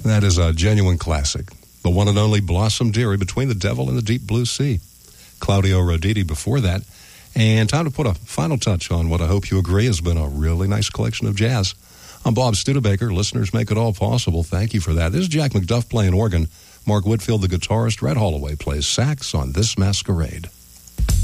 That is a genuine classic. The one and only Blossom Dearie, Between the Devil and the Deep Blue Sea. Claudio Roditi before that. And time to put a final touch on what I hope you agree has been a really nice collection of jazz. I'm Bob Studebaker. Listeners make it all possible. Thank you for that. This is Jack McDuff playing organ. Mark Whitfield, the guitarist. Red Holloway plays sax on This Masquerade.